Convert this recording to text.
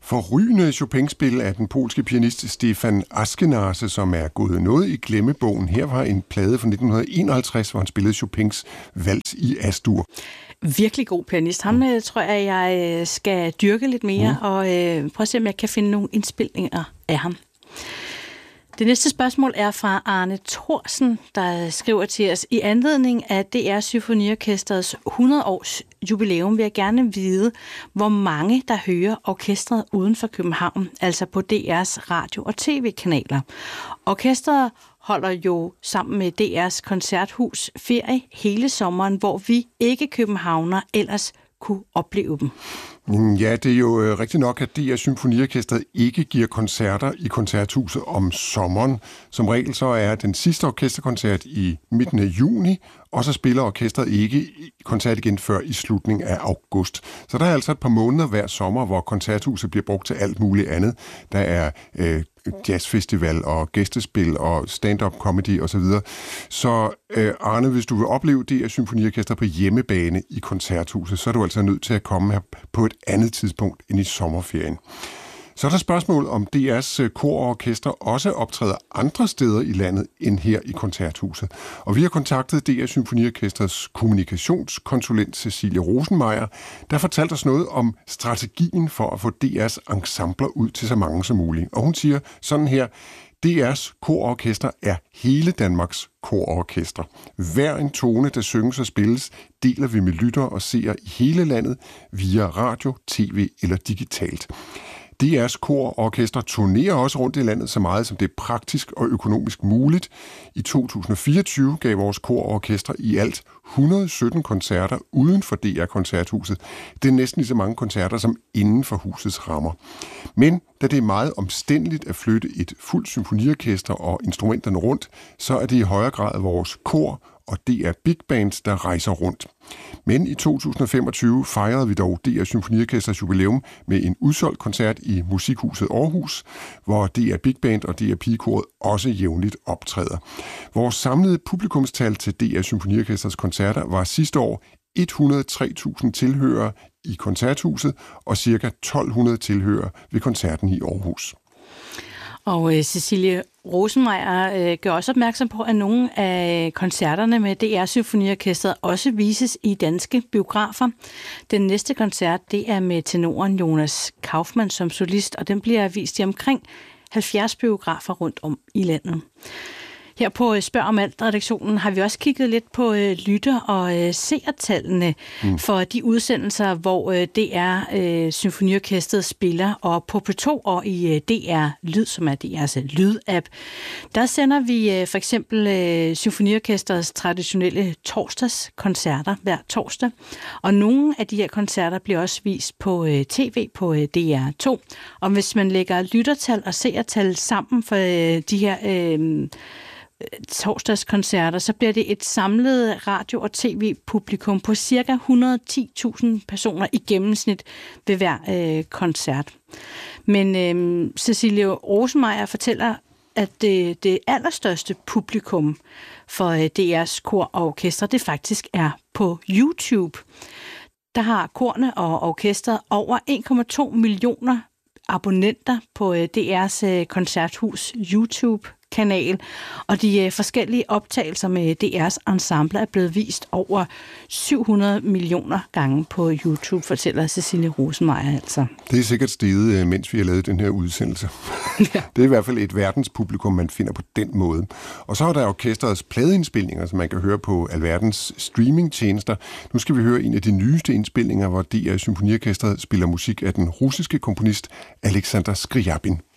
forrygende Chopin-spil af den polske pianist Stefan Askenase, som er gået noget i glemmebogen. Her var en plade fra 1951, hvor han spillede Chopins Vals i As-dur. Virkelig god pianist. Ham tror jeg skal dyrke lidt mere, og prøve at se, om jeg kan finde nogle indspilninger af ham. Det næste spørgsmål er fra Arne Thorsen, der skriver til os: i anledning af DR Symfoniorkestrets 100-års jubilæum vil jeg gerne vide, hvor mange der hører orkestret uden for København, altså på DR's radio- og tv-kanaler. Orkestret holder jo sammen med DR's koncerthus ferie hele sommeren, hvor vi ikke københavner ellers kunne opleve dem. Ja, det er jo rigtigt nok, at DR Symfoniorkestret ikke giver koncerter i koncerthuset om sommeren. Som regel så er den sidste orkesterkoncert i midten af juni, og så spiller orkestret ikke koncert igen før i slutningen af august. Så der er altså et par måneder hver sommer, hvor koncerthuset bliver brugt til alt muligt andet. Der er jazzfestival og gæstespil og stand-up comedy osv. Så Arne, hvis du vil opleve DR Symfoniorkestret på hjemmebane i koncerthuset, så er du altså nødt til at komme her på et andet tidspunkt end i sommerferien. Så er der spørgsmål, om DR's kor og orkester også optræder andre steder i landet end her i koncerthuset. Og vi har kontaktet DR Symfoniorkestrets kommunikationskonsulent Cecilie Rosenmeier, der fortalte os noget om strategien for at få DR's ensembler ud til så mange som muligt. Og hun siger sådan her: DR's kor og orkester er hele Danmarks kor og orkester. Hver en tone, der synges og spilles, deler vi med lyttere og seere i hele landet via radio, tv eller digitalt. DR's kor og orkester turnerer også rundt i landet så meget, som det er praktisk og økonomisk muligt. I 2024 gav vores kor og orkester i alt 117 koncerter uden for DR-koncerthuset. Det er næsten lige så mange koncerter som inden for husets rammer. Men da det er meget omstændeligt at flytte et fuldt symfoniorkester og instrumenterne rundt, så er det i højere grad vores kor og DR Big Bands, der rejser rundt. Men i 2025 fejrede vi dog DR Symfoniorkesters jubilæum med en udsolgt koncert i Musikhuset Aarhus, hvor DR Big Band og DR Pigekoret også jævnligt optræder. Vores samlede publikumstal til DR Symfoniorkesters koncerter var sidste år 103.000 tilhørere i koncerthuset og ca. 1.200 tilhørere ved koncerten i Aarhus. Og Cecilie Rosenmeier gør også opmærksom på, at nogle af koncerterne med DR Symfoniorkestret også vises i danske biografer. Den næste koncert, det er med tenoren Jonas Kaufmann som solist, og den bliver vist i omkring 70 biografer rundt om i landet. Her på Spørg om Alt-redaktionen har vi også kigget lidt på lytter- og seertallene for de udsendelser, hvor DR Symfoniorkestret spiller, og på P2 og i DR Lyd, som er DR's lydapp. Der sender vi for eksempel Symfoniorkestrets traditionelle torsdagskoncerter hver torsdag, og nogle af de her koncerter bliver også vist på tv på DR2. Og hvis man lægger lyttertal og seertal sammen for de her torsdagskoncerter, så bliver det et samlet radio- og tv-publikum på ca. 110.000 personer i gennemsnit ved hver koncert. Men Cecilie Rosenmeier fortæller, at det allerstørste publikum for DR's kor og orkester, det faktisk er på YouTube. Der har korne og orkestret over 1,2 millioner abonnenter på DR's koncerthus YouTube-kanal, og de forskellige optagelser med DR's ensemble er blevet vist over 700 millioner gange på YouTube, fortæller Cecilie Rosenmeier altså. Det er sikkert steget, mens vi har lavet den her udsendelse. Ja. Det er i hvert fald et verdenspublikum, man finder på den måde. Og så er der orkesterets pladeindspilninger, som man kan høre på alverdens streamingtjenester. Nu skal vi høre en af de nyeste indspilninger, hvor DR Symfoniorkestret spiller musik af den russiske komponist Alexander Skriabin.